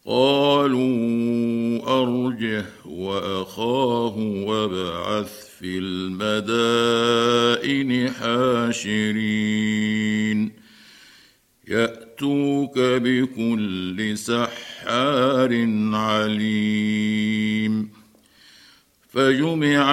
قالوا أرجه وأخاه وابعث في المدائن حاشرين يأتوك بكل سحار عليم. فجمع